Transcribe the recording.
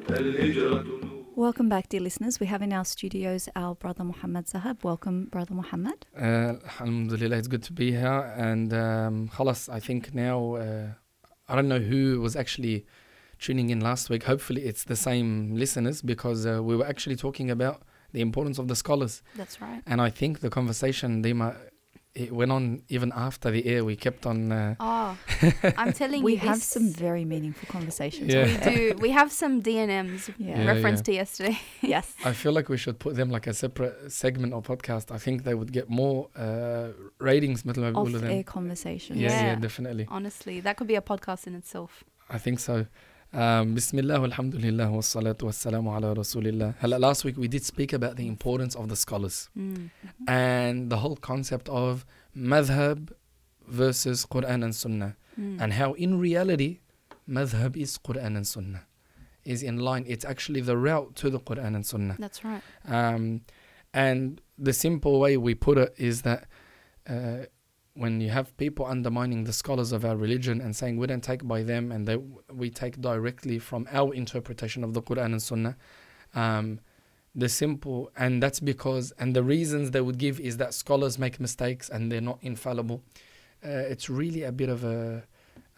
Welcome back, dear listeners. We have in our studios our brother Muhammad Zahab. Welcome, brother Muhammad. Alhamdulillah, it's good to be here. And khalas, I think now, I don't know who was actually tuning in last week. Hopefully it's the same listeners, because we were actually talking about the importance of the scholars. That's right. And I think the conversation, it went on even after the air. We kept on... I'm telling We you, have some very meaningful conversations. Yeah. We do. We have some DNMs reference to yesterday. Yes. I feel like we should put them like a separate segment or podcast. I think they would get more ratings. Off-air conversations. Yeah, definitely. Honestly, that could be a podcast in itself. I think so. Bismillah, alhamdulillah, wassalatu wassalamu ala rasulillah. Last week we did speak about the importance of the scholars and the whole concept of madhab versus Quran and Sunnah, and how in reality madhab is Quran and Sunnah, is in line. It's actually the route to the Quran and Sunnah. That's right. And the simple way we put it is that when you have people undermining the scholars of our religion and saying we don't take by them and we take directly from our interpretation of the Quran and Sunnah, that's because, and the reasons they would give is that scholars make mistakes and they're not infallible. It's really a bit of a